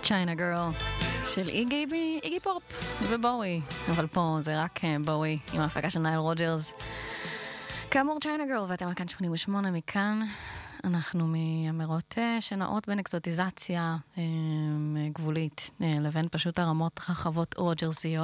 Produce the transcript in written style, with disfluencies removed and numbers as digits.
צ'יינה גרל של איגי פופ ובואי, אבל פה זה רק בואי עם ההפקה של נייל רוג'רס. כאמור צ'יינה גרל, ואתם מכאן 88. מכאן אנחנו מאמירות שנעות בין אקזוטיזציה גבולית לבין פשוט הרמות רחבות רוג'רסיות.